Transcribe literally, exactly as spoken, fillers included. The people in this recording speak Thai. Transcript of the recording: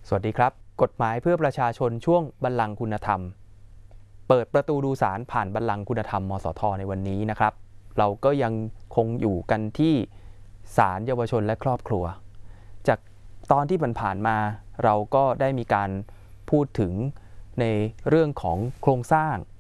สวัสดีครับกฎหมายเพื่อประชาชนช่วงบัลลังก์คุณธรรมเปิดประตูดูศาลผ่านบัลลังก์คุณธรรมมสทในวันนี้นะครับเราก็ยังคงอยู่กันที่ศาลเยาวชนและครอบครัวจากตอนที่ผ่านมาเราก็ได้มีการพูดถึงในเรื่องของโครงสร้าง